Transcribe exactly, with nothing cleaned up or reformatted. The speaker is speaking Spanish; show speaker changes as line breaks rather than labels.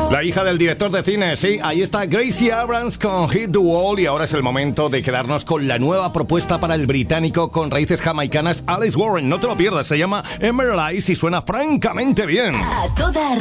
La hija del director de cine, sí, ahí está Gracie Abrams con Hit the Wall y ahora es el momento de quedarnos con la nueva propuesta para el británico con raíces jamaicanas Alice Warren. No te lo pierdas, se llama Emerald Eyes y suena francamente bien.
A toda